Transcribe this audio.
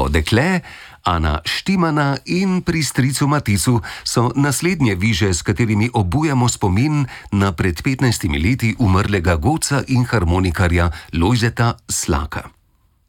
Lepo dekle, Ana Štimana in pri stricu Matisu so naslednje viže, s katerimi obujamo spomin na pred 15 leti umrlega godca in harmonikarja Lojzeta Slaka.